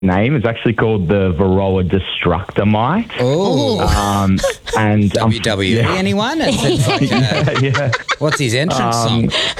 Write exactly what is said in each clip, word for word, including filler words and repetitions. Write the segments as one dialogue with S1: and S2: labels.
S1: name. It's actually called the Varroa Destructor Mite.
S2: Oh.
S1: Um, and
S2: W W E,
S1: um, yeah.
S2: anyone? It's, it's like a,
S1: yeah, yeah.
S2: What's his entrance
S1: Um,
S2: song?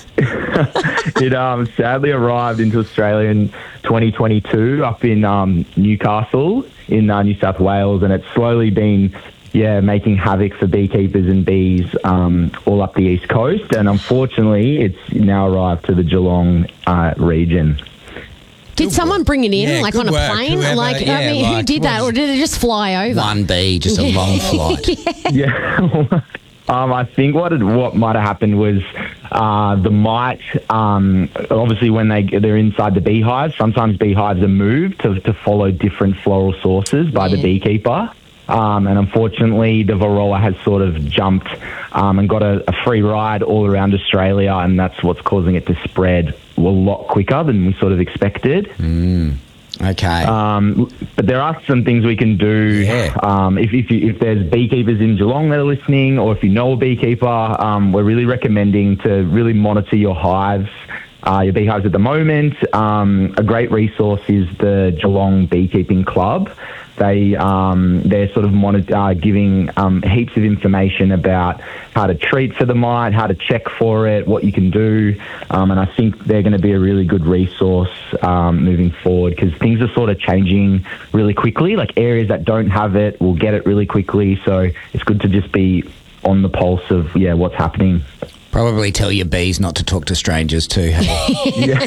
S1: It um, sadly arrived into Australia in twenty twenty-two up in um, Newcastle in uh, New South Wales, and it's slowly been yeah making havoc for beekeepers and bees um, all up the east coast. And unfortunately, it's now arrived to the Geelong uh, region.
S3: Did someone bring it in,
S2: Yeah,
S3: like
S2: good
S3: on a
S2: work,
S3: plane?
S2: whoever-
S3: like,
S2: yeah,
S3: I mean, who
S2: like,
S3: did that,
S2: what
S3: or did it just fly over?
S2: One bee, just a long flight.
S1: Yeah. Um, I think what it, what might have happened was uh, the mite. Um, obviously, when they they're inside the beehive, sometimes beehives are moved to to follow different floral sources by
S3: Yeah.
S1: the beekeeper. Um, and unfortunately, the Varroa has sort of jumped um, and got a, a free ride all around Australia, and that's what's causing it to spread a lot quicker than we sort of expected.
S2: Okay.
S1: Um, but there are some things we can do.
S2: Yeah.
S1: Um, if if, you, if there's beekeepers in Geelong that are listening, or if you know a beekeeper, um, we're really recommending to really monitor your hives, uh, your beehives at the moment. Um, a great resource is the Geelong Beekeeping Club. They um, they're sort of monitor, uh, giving um, heaps of information about how to treat for the mite, how to check for it, what you can do, um, and I think they're going to be a really good resource um, moving forward, because things are sort of changing really quickly. Like areas that don't have it will get it really quickly, so it's good to just be on the pulse of yeah what's happening.
S2: Probably tell your bees not to talk to strangers too. Hey?
S1: yeah,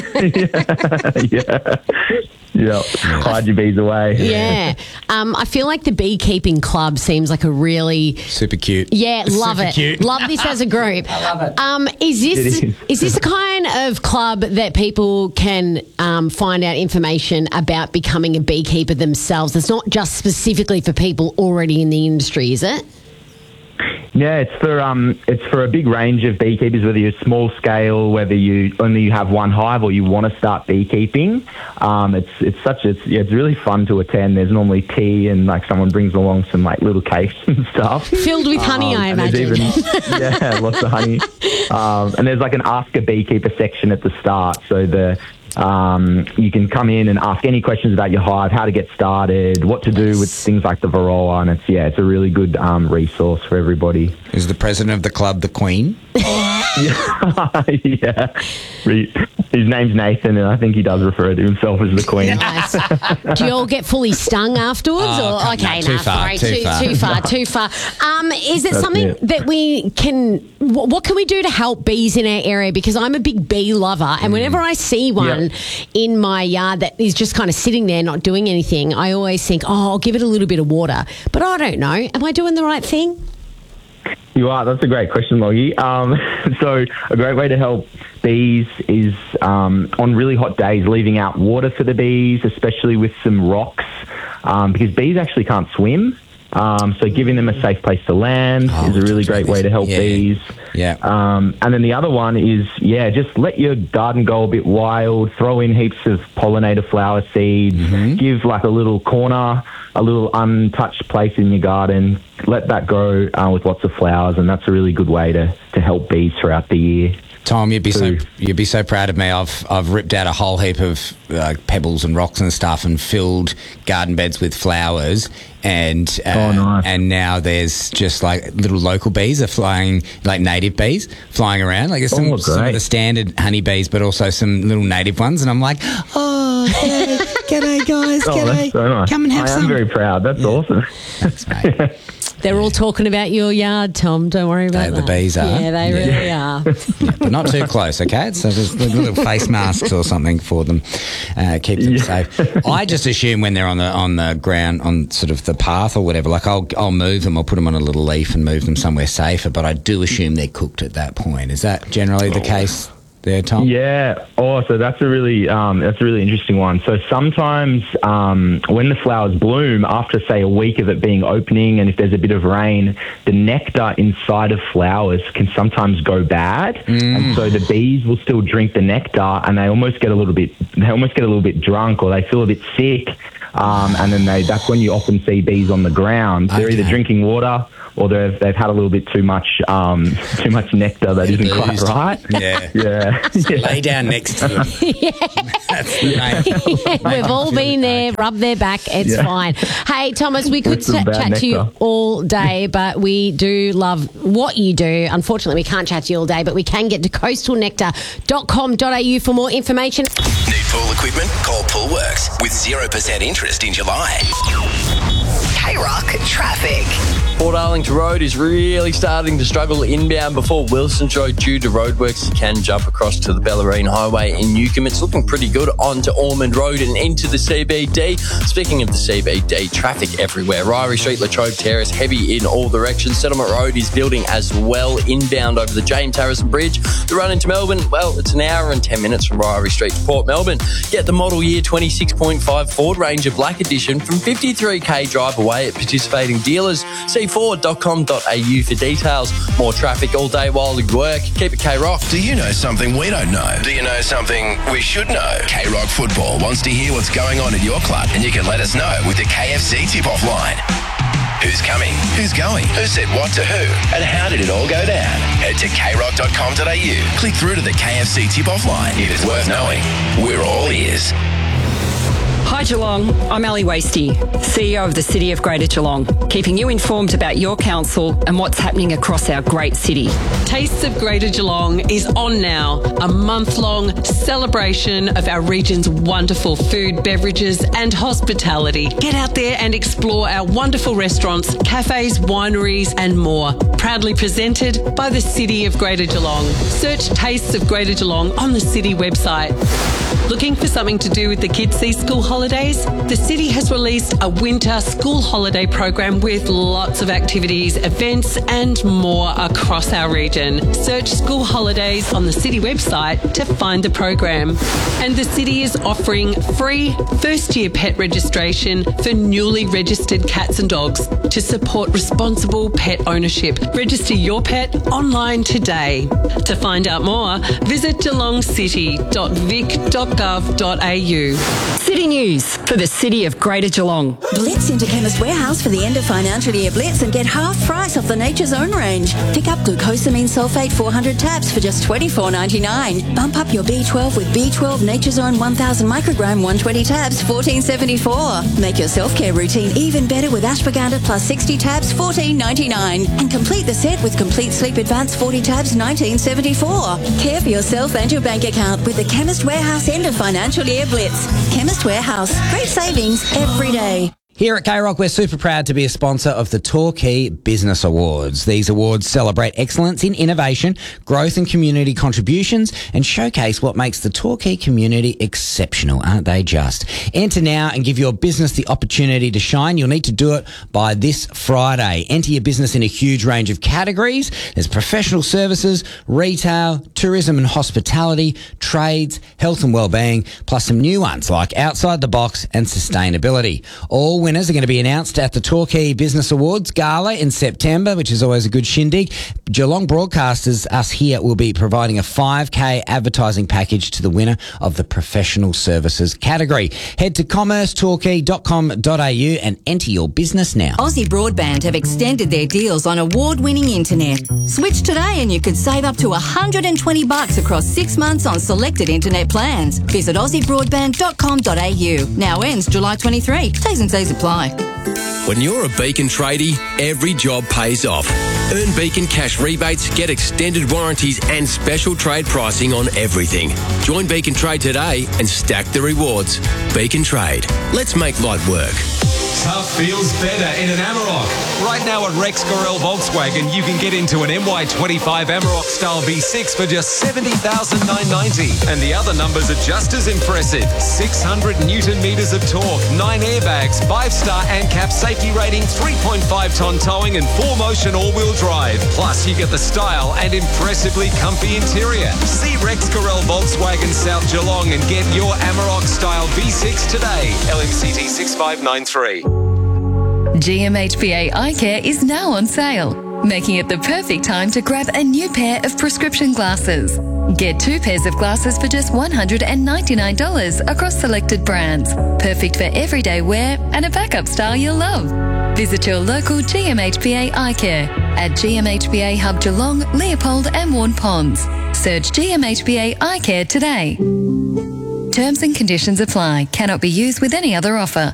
S1: yeah, yeah. Hide your bees away.
S3: Yeah. Um, I feel like the beekeeping club seems like a really...
S2: Super cute.
S3: Yeah, love
S2: Super
S3: it.
S2: cute.
S3: Love this as a group. I love it. Um, is this
S1: It is.
S3: is this the kind of club that people can um, find out information about becoming a beekeeper themselves? It's not just specifically for people already in the industry, is it?
S1: Yeah, it's for um, it's for a big range of beekeepers, whether you're small scale, whether you only have one hive, or you want to start beekeeping. Um, it's it's such it's yeah, it's really fun to attend. There's normally tea, and like someone brings along some like little cakes and stuff.
S3: Filled with honey,
S1: Um,
S3: I
S1: and there's
S3: imagine.
S1: even- yeah, lots of honey. Um, and there's like an Ask a Beekeeper section at the start, so the um, you can come in and ask any questions about your hive, how to get started, what to do with things like the Varroa, and it's yeah, it's a really good um, resource for everybody.
S2: Is the president of the club the Queen?
S1: Yeah, Re- his name's Nathan, and I think he does refer to himself as the Queen.
S3: Nice. Do you all get fully stung afterwards?
S2: Oh,
S3: or
S2: come-
S3: okay,
S2: no, too
S3: nah,
S2: far,
S3: sorry,
S2: too
S3: too,
S2: far.
S3: too far, too far. Um, is it
S1: That's
S3: something
S1: it.
S3: that we can? What, what can we do to help bees in our area? Because I'm a big bee lover, and whenever I see one
S1: Yep.
S3: in my yard that is just kind of sitting there not doing anything, I always think, oh, I'll give it a little bit of water. But I don't know. Am I doing the right thing?
S1: You are. That's a great question, Loggie. Um, so a great way to help bees is um, on really hot days, leaving out water for the bees, especially with some rocks, um, because bees actually can't swim. Um, so giving them a safe place to land
S2: Oh,
S1: is a really great way to help
S2: yeah.
S1: bees.
S2: Yeah.
S1: Um, and then the other one is, yeah, just let your garden go a bit wild, throw in heaps of pollinator flower seeds, give like a little corner, a little untouched place in your garden, let that grow uh, with lots of flowers, and that's a really good way to, to help bees throughout the year.
S2: Tom, you'd be so
S1: Food.
S2: you'd be so proud of me. I've I've ripped out a whole heap of uh, pebbles and rocks and stuff, and filled garden beds with flowers, and uh,
S1: Oh, nice.
S2: and now there's just like little local bees are flying, like native bees flying around. Like there's some,
S1: Oh,
S2: some of
S1: great.
S2: the standard honeybees, but also some little native ones, and I'm like, oh, g'day, g'day guys,
S1: Oh,
S2: g'day,
S1: that's so nice.
S2: come and have
S1: I
S2: some.
S1: am very proud. That's awesome.
S2: Thanks, mate.
S3: They're all talking about your yard, Tom. Don't worry about
S2: They-
S3: that.
S2: the bees are.
S3: Yeah, they
S2: Yeah.
S3: really are.
S2: Yeah, but not too close, okay? So there's little face masks or something for them, uh, keep them safe. I just assume when they're on the on the ground, on sort of the path or whatever, like I'll I'll move them, I'll put them on a little leaf and move them somewhere safer. But I do assume they're cooked at that point. Is that generally the case there, Tom?
S1: Yeah. Oh, so that's a really um, that's a really interesting one. So sometimes um, when the flowers bloom, after say a week of it being opening, and if there's a bit of rain, the nectar inside of flowers can sometimes go bad, and so the bees will still drink the nectar, and they almost get a little bit they almost get a little bit drunk, or they feel a bit sick. Um, and then they, that's when you often see bees on the ground. They're either
S2: Okay.
S1: drinking water or they've they've had a little bit too much um, too much nectar that isn't quite right.
S2: Yeah,
S1: yeah.
S2: So lay down next to them.
S3: Yeah.
S2: That's the main.
S3: Yeah, we've all been there, rub their back, it's
S1: Yeah.
S3: fine. Hey, Thomas, we could
S1: With some
S3: ch-
S1: bad
S3: chat to you
S1: nectar.
S3: all day, but we do love what you do. Unfortunately, we can't chat to you all day, but we can get to coastal nectar dot com dot a u for more information.
S4: Need pool equipment? Call Poolworks with zero percent interest in July.
S5: K-Rock traffic.
S6: Port Arlington Road is really starting to struggle inbound before Wilson's Road due to roadworks. You can jump across to the Bellarine Highway in Newcombe. It's looking pretty good onto Ormond Road and into the C B D. Speaking of the C B D, traffic everywhere. Ryrie Street, Latrobe Terrace, heavy in all directions. Settlement Road is building as well inbound over the James Harrison Bridge. The run into Melbourne, well, it's an hour and ten minutes from Ryrie Street to Port Melbourne. Get the model year twenty-six point five Ford Ranger Black Edition from fifty-three k drive away at participating dealers. See ford dot com dot a u for details. More traffic all day while you work. Keep it K-Rock.
S4: Do you know something we don't know? Do you know something we should know? K-Rock Football wants to hear what's going on at your club, and you can let us know with the K F C tip-off line. Who's coming? Who's going? Who said what to who? And how did it all go down? Head to k rock dot com dot a u. Click through to the K F C tip-off line. It is worth knowing. We're all ears.
S7: Hi Geelong, I'm Ali Wasty, C E O of the City of Greater Geelong, keeping you informed about your council and what's happening across our great city.
S8: Tastes of Greater Geelong is on now, a month-long celebration of our region's wonderful food, beverages and hospitality. Get out there and explore our wonderful restaurants, cafes, wineries and more. Proudly presented by the City of Greater Geelong. Search Tastes of Greater Geelong on the City website. Looking for something to do with the Kids See School holidays? The City has released a winter school holiday program with lots of activities, events and more across our region. Search school holidays on the City website to find the program. And the City is offering free first-year pet registration for newly registered cats and dogs to support responsible pet ownership. Register your pet online today. To find out more, visit geelong city dot vic dot gov dot a u.
S7: City News for the City of Greater Geelong.
S5: Blitz into Chemist Warehouse for the end of financial year Blitz and get half price off the Nature's Own range. Pick up glucosamine sulfate four hundred tabs for just twenty-four ninety-nine. Bump up your B twelve with B twelve Nature's Own one thousand microgram one hundred twenty tabs, fourteen seventy-four. Make your self-care routine even better with ashwagandha plus sixty tabs, fourteen ninety-nine. And complete the set with Complete Sleep Advanced forty tabs, nineteen seventy-four. Care for yourself and your bank account with the Chemist Warehouse end of financial year Blitz. Chemist Warehouse. Great savings every day.
S2: Here at K-Rock, we're super proud to be a sponsor of the Torquay Business Awards. These awards celebrate excellence in innovation, growth and community contributions and showcase what makes the Torquay community exceptional, aren't they just? Enter now and give your business the opportunity to shine. You'll need to do it by this Friday. Enter your business in a huge range of categories. There's professional services, retail, tourism and hospitality, trades, health and wellbeing, plus some new ones like outside the box and sustainability. All winners are going to be announced at the Torquay Business Awards Gala in September, which is always a good shindig. Geelong Broadcasters, us here, will be providing a five K advertising package to the winner of the professional services category. Head to commerce torquay dot com dot a u and enter your business now.
S9: Aussie Broadband have extended their deals on award-winning internet. Switch today and you could save up to one hundred twenty bucks across six months on selected internet plans. Visit aussie broadband dot com dot a u. Now ends July twenty-third. T's and C's apply.
S4: When you're a Beacon tradie, every job pays off. Earn Beacon cash rebates, get extended warranties and special trade pricing on everything. Join Beacon Trade today and stack the rewards. Beacon Trade. Let's make light work.
S10: Tough feels better in an Amarok. Right now at Rex Gorel Volkswagen, you can get into an M Y twenty-five Amarok style V six for just seventy thousand nine hundred ninety dollars. And the other numbers are just as impressive. six hundred newton meters of torque, nine airbags, five star ANCAP safety rating, three point five tonne towing and four motion all-wheel drive. Plus, you get the style and impressively comfy interior. See Rex Gorel Volkswagen South Geelong and get your Amarok style V six today. L M C T six five nine three.
S11: G M H B A Eye Care is now on sale. making it the perfect time to grab a new pair of prescription glasses. Get two pairs of glasses for just one hundred ninety-nine dollars across selected brands. Perfect for everyday wear and a backup style you'll love. Visit your local G M H B A Eye Care at G M H B A Hub Geelong, Leopold and Warn Ponds. Search G M H B A Eye Care today. Terms and conditions apply. Cannot be used with any other offer.